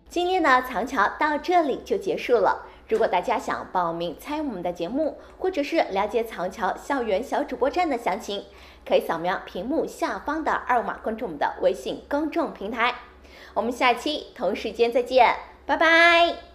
今天的藏桥到这里就结束了。如果大家想报名参与我们的节目，或者是了解藏桥校园小主播站的详情，可以扫描屏幕下方的2维码关注我们的微信公众平台。我们下期同时间再见，拜拜。